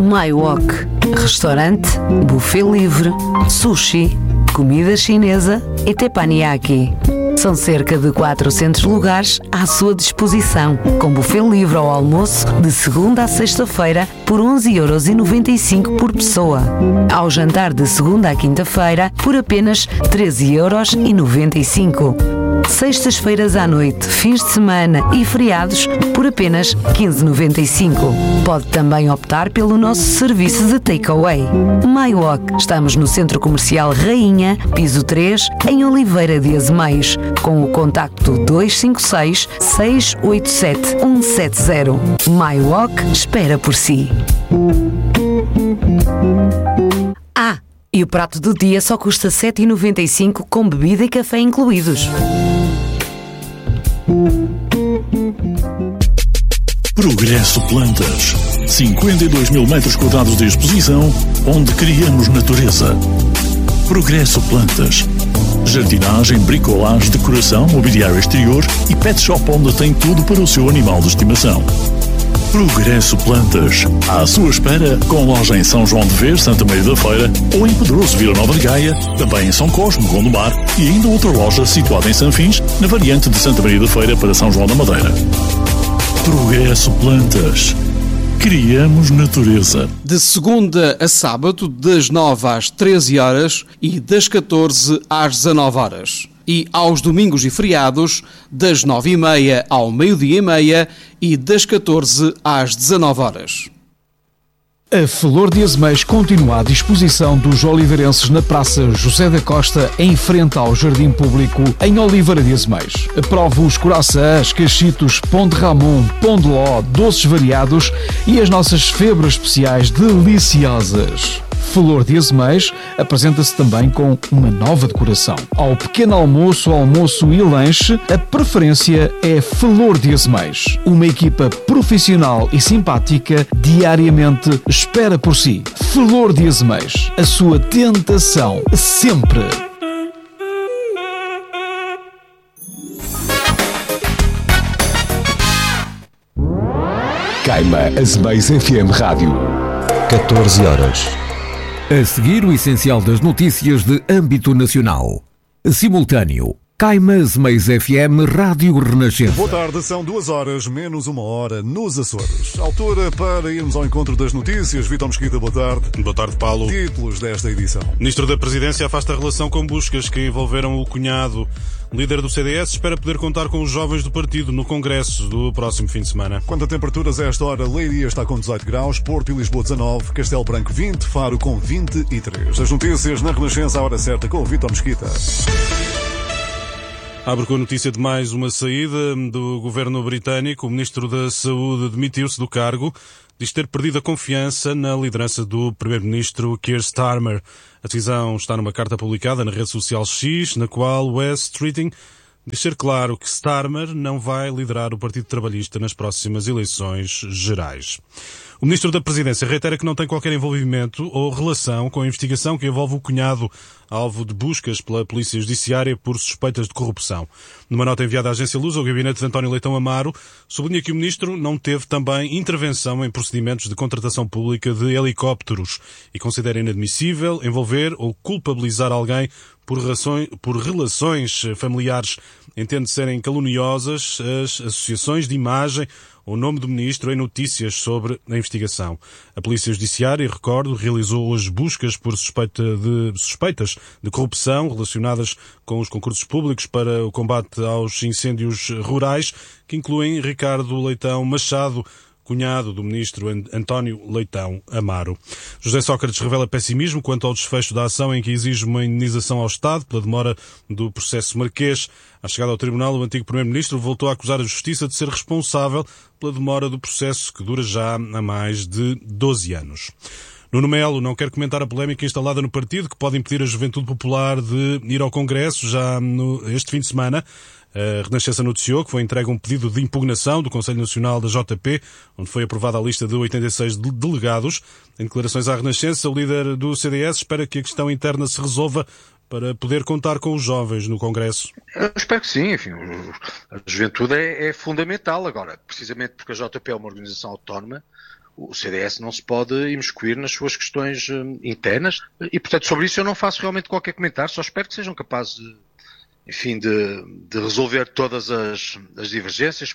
MyWalk. Restaurante, buffet livre, sushi, comida chinesa e teppanyaki. São cerca de 400 lugares à sua disposição, com buffet livre ao almoço de segunda a sexta-feira por 11,95€ por pessoa. Ao jantar de segunda à quinta-feira por apenas 13,95€. Sextas-feiras à noite, fins de semana e feriados por apenas 15,95€. Pode também optar pelo nosso serviço de takeaway. MyWalk. Estamos no Centro Comercial Rainha, piso 3, em Oliveira de Azemais, com o contacto 256 687 170. MyWalk espera por si. E o prato do dia só custa 7,95€ com bebida e café incluídos. Progresso Plantas. 52 mil metros quadrados de exposição, onde criamos natureza. Progresso Plantas. Jardinagem, bricolagem, decoração, mobiliário exterior e pet shop onde tem tudo para o seu animal de estimação. Progresso Plantas. À sua espera, com loja em São João de Ver, Santa Maria da Feira, ou em Pedroso, Vila Nova de Gaia, também em São Cosme, Gondomar, e ainda outra loja situada em Sanfins, na variante de Santa Maria da Feira para São João da Madeira. Progresso Plantas. Criamos natureza. De segunda a sábado, das 9 às 13 horas e das 14 às 19 horas. E aos domingos e feriados, das 9h30 ao meio-dia e meia e das 14 às 19 horas. A Flor de Azemais continua à disposição dos oliveirenses na Praça José da Costa, em frente ao Jardim Público, em Oliveira de Azemais. Prove os coraçãs, cachitos, pão de Ramon, pão de ló, doces variados e as nossas febras especiais deliciosas. Flor de Azemais apresenta-se também com uma nova decoração. Ao pequeno almoço, almoço e lanche, a preferência é Flor de Azemais. Uma equipa profissional e simpática diariamente espera por si. Flor de Azemais, a sua tentação sempre. Caima Azemais FM Rádio. 14 horas. A seguir, o essencial das notícias de âmbito nacional. Simultâneo. Caima Azemais FM Rádio Renascença. Boa tarde, são 2 horas menos 1 hora nos Açores. Altura para irmos ao encontro das notícias. Vítor Mesquita, boa tarde. Boa tarde, Paulo. Títulos desta edição. O Ministro da Presidência afasta a relação com buscas que envolveram o cunhado. O líder do CDS espera poder contar com os jovens do partido no Congresso do próximo fim de semana. Quanto a temperaturas, a esta hora, Leiria está com 18 graus, Porto e Lisboa 19, Castelo Branco 20, Faro com 23. As notícias na Renascença, à hora certa, com o Vítor Mesquita. Abre com a notícia de mais uma saída do governo britânico. O Ministro da Saúde demitiu-se do cargo. Diz ter perdido a confiança na liderança do Primeiro-Ministro Keir Starmer. A decisão está numa carta publicada na rede social X, na qual Wes Streeting diz ser claro que Starmer não vai liderar o Partido Trabalhista nas próximas eleições gerais. O Ministro da Presidência reitera que não tem qualquer envolvimento ou relação com a investigação que envolve o cunhado, alvo de buscas pela Polícia Judiciária por suspeitas de corrupção. Numa nota enviada à Agência Lusa, o gabinete de António Leitão Amaro sublinha que o Ministro não teve também intervenção em procedimentos de contratação pública de helicópteros e considera inadmissível envolver ou culpabilizar alguém por relações familiares. Entende serem caluniosas as associações de imagem o nome do Ministro em notícias sobre a investigação. A Polícia Judiciária, recordo, realizou hoje buscas por suspeitas de corrupção relacionadas com os concursos públicos para o combate aos incêndios rurais, que incluem Ricardo Leitão Machado, cunhado do ministro António Leitão Amaro. José Sócrates revela pessimismo quanto ao desfecho da ação em que exige uma indenização ao Estado pela demora do processo Marquês. À chegada ao tribunal, o antigo primeiro-ministro voltou a acusar a Justiça de ser responsável pela demora do processo, que dura já há mais de 12 anos. Nuno Melo não quer comentar a polémica instalada no partido, que pode impedir a Juventude Popular de ir ao Congresso já este fim de semana. A Renascença noticiou que foi entregue um pedido de impugnação do Conselho Nacional da JP, onde foi aprovada a lista de 86 delegados. Em declarações à Renascença, o líder do CDS espera que a questão interna se resolva para poder contar com os jovens no Congresso. Eu espero que sim, enfim, a juventude é fundamental agora, precisamente porque a JP é uma organização autónoma, o CDS não se pode imiscuir nas suas questões internas e, portanto, sobre isso eu não faço realmente qualquer comentário, só espero que sejam capazes de resolver todas as divergências.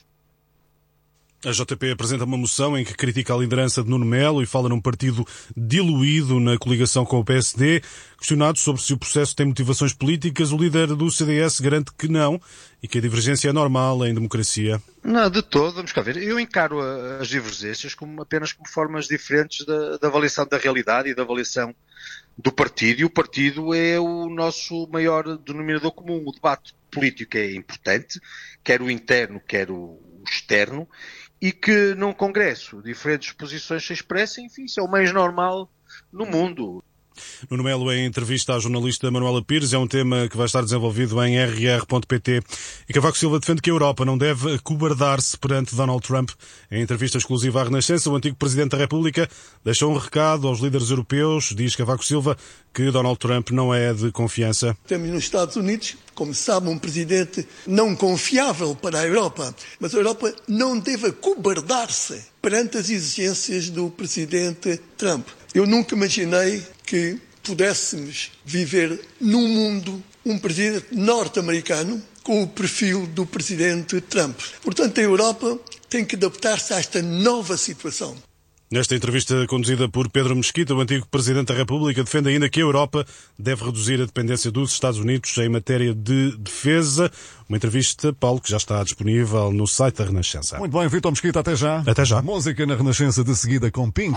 A JP apresenta uma moção em que critica a liderança de Nuno Melo e fala num partido diluído na coligação com o PSD. Questionado sobre se o processo tem motivações políticas, o líder do CDS garante que não e que a divergência é normal em democracia. Não, de todo, vamos cá ver. Eu encaro as divergências apenas como formas diferentes da avaliação da realidade e da avaliação do partido. E o partido é o nosso maior denominador comum. O debate político é importante, quer o interno, quer o externo, e que num congresso diferentes posições se expressem, enfim, isso é o mais normal no mundo. Nuno Melo, em entrevista à jornalista Manuela Pires, é um tema que vai estar desenvolvido em rr.pt. E Cavaco Silva defende que a Europa não deve acobardar-se perante Donald Trump. Em entrevista exclusiva à Renascença, o antigo Presidente da República deixou um recado aos líderes europeus. Diz Cavaco Silva que Donald Trump não é de confiança. Temos nos Estados Unidos, como sabe, um presidente não confiável para a Europa. Mas a Europa não deve acobardar-se perante as exigências do Presidente Trump. Eu nunca imaginei que pudéssemos viver num mundo um presidente norte-americano com o perfil do presidente Trump. Portanto, a Europa tem que adaptar-se a esta nova situação. Nesta entrevista conduzida por Pedro Mesquita, o antigo Presidente da República defende ainda que a Europa deve reduzir a dependência dos Estados Unidos em matéria de defesa. Uma entrevista, Paulo, que já está disponível no site da Renascença. Muito bem, Vítor Mesquita, até já. Até já. Música na Renascença de seguida com Pink.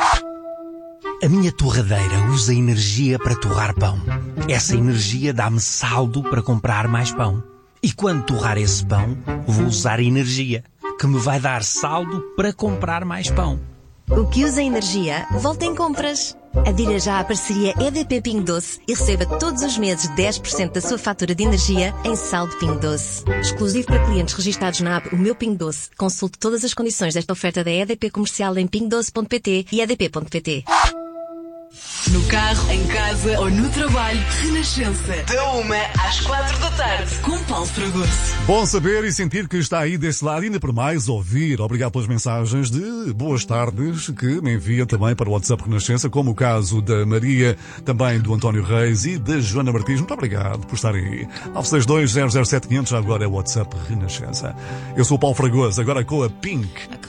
A minha torradeira usa energia para torrar pão. Essa energia dá-me saldo para comprar mais pão. E quando torrar esse pão, vou usar energia, que me vai dar saldo para comprar mais pão. O que usa energia, volta em compras. Adira já à parceria EDP Pingo Doce e receba todos os meses 10% da sua fatura de energia em saldo Pingo Doce. Exclusivo para clientes registados na app O Meu Pingo Doce. Consulte todas as condições desta oferta da EDP comercial em pingodoce.pt e edp.pt. No carro, em casa ou no trabalho, Renascença. Da 1 às 4 da tarde, com Paulo Fragoso. Bom saber e sentir que está aí desse lado e ainda por mais ouvir. Obrigado pelas mensagens de boas tardes que me envia também para o WhatsApp Renascença, como o caso da Maria, também do António Reis e da Joana Martins. Muito obrigado por estarem aí. 962-007-500, agora é o WhatsApp Renascença. Eu sou o Paulo Fragoso, agora com a Pink.